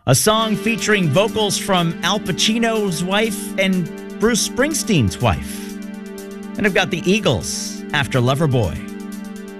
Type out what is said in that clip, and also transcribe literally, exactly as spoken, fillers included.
a song featuring vocals from Al Pacino's wife and Bruce Springsteen's wife. And I've got the Eagles after Loverboy.